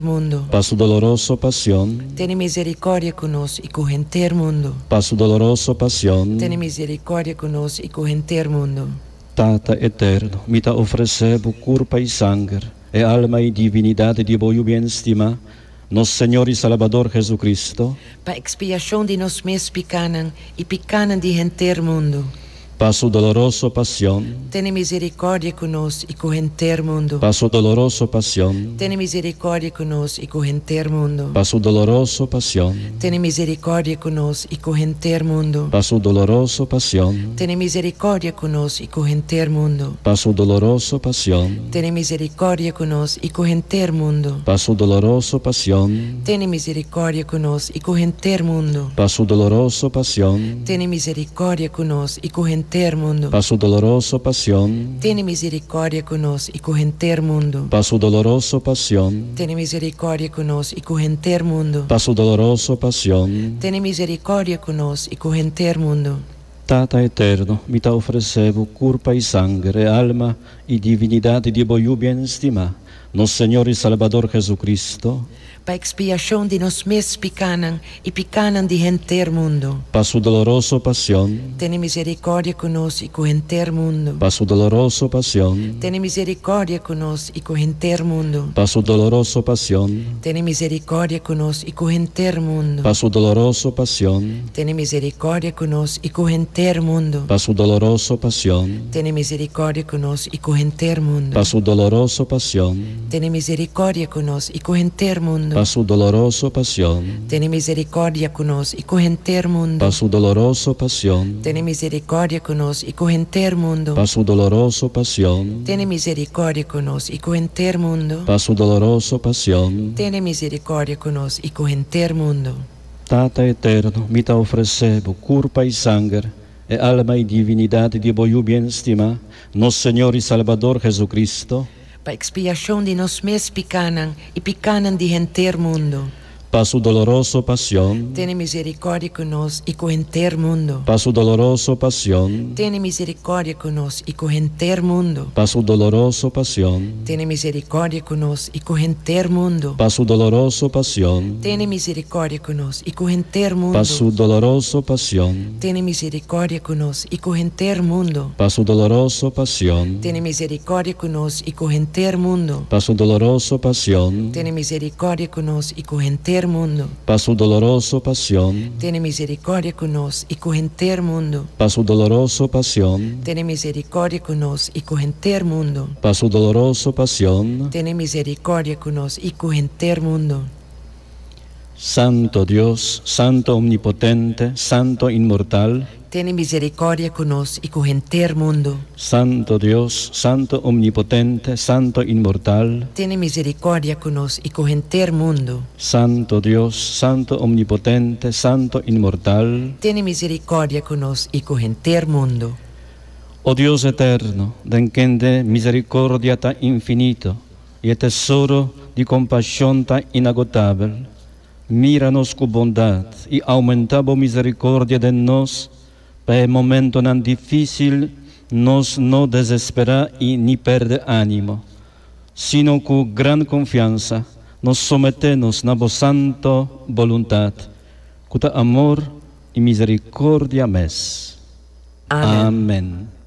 mundo. Pa' su dolorosa pasión, Tiene misericordia con nos y con entero mundo. pa' su dolorosa pasión, Tiene misericordia con nos y con entero mundo. Tata eterno, mi ta ofrecebo curpa y sangre, e alma y divinidad de voyo bien estima, nos Señor y Salvador Jesucristo, Pa expiación de nos mes picanan y picanan de entero mundo. pa' su dolorosa pasión, Tiene misericordia con nos y con entero mundo. pa' su dolorosa pasión, Tiene misericordia con nos y con entero mundo. pa' su dolorosa pasión, Tiene misericordia con nos y con entero mundo. pa' su dolorosa pasión, Tiene misericordia con nos y con entero mundo. pa' su dolorosa pasión, Tiene misericordia con nos y con entero mundo. pa' su dolorosa pasión, Tiene misericordia con nos y con entero mundo. pa' su dolorosa pasión, Tiene misericordia con nos y con entero mundo. pa' su dolorosa pasión, Tiene misericordia con nos y con entero mundo. pa' su dolorosa pasión, Tiene misericordia con nos y con entero mundo. pa' su dolorosa pasión, Tiene misericordia con nos y con entero mundo. Tata eterno, mi ta ofrecebo curpa y sangre, alma y divinidad de voyo bien estima, nos Señor y Salvador Jesucristo, Pa expiación de nos mes picanan y picanan de entero mundo. pa' su dolorosa pasión, Tiene misericordia con nos y con entero mundo. pa' su dolorosa pasión, Tiene misericordia con nos y con entero mundo. pa' su dolorosa pasión, Tiene misericordia con nos y con entero mundo. pa' su dolorosa pasión, Tiene misericordia con nos y con entero mundo. pa' su dolorosa pasión, Tiene misericordia con nos y con entero mundo. pa' su dolorosa pasión, Tiene misericordia con nos y con entero mundo. pa' su dolorosa pasión, Tiene misericordia con nos y con entero mundo. pa' su dolorosa pasión, Tiene misericordia con nos y con entero mundo. pa' su dolorosa pasión, Tiene misericordia con nos y con entero mundo. pa' su dolorosa pasión, Tiene misericordia con nos y con entero mundo. Tata eterno, mi ta ofrecebo curpa y sangre, e alma y divinidad de voyo bien estima, nos Señor y Salvador Jesucristo, Pa expiación de nos mes picanan y picanan de entero mundo. pa' su dolorosa pasión, Tiene misericordia con nos y con entero mundo. pa' su dolorosa pasión, Tiene misericordia con nos y con entero mundo. pa' su dolorosa pasión, Tiene misericordia con nos y con entero mundo. pa' su dolorosa pasión, Tiene misericordia con nos y con entero mundo. pa' su dolorosa pasión, Tiene misericordia con nos y con entero mundo. pa' su dolorosa pasión, Tiene misericordia con nos y con entero mundo. pa' su dolorosa pasión, Tiene misericordia con nos y con entero mundo. pa' su dolorosa pasión, Tiene misericordia con nos y con entero mundo. pa' su dolorosa pasión, Tiene misericordia con nos y con entero mundo. pa' su dolorosa pasión, Tiene misericordia con nos y con entero mundo. Santo Dios, Santo Omnipotente, Santo Inmortal, Tiene misericordia con nos y con entero mundo. Santo Dios, Santo Omnipotente, Santo Inmortal, Tiene misericordia con nos y con entero mundo. Santo Dios, Santo Omnipotente, Santo Inmortal, Tiene misericordia con nos y con entero mundo. oh Dios eterno, de misericordia tan infinito y tesoro de compasión tan inagotable, míranos con bondad y aumentamos misericordia de nos, para el momento tan difícil nos no desesperar y ni perder ánimo, sino con gran confianza nos sometemos a vos santa voluntad, con amor y misericordia mes. Amén. Amén.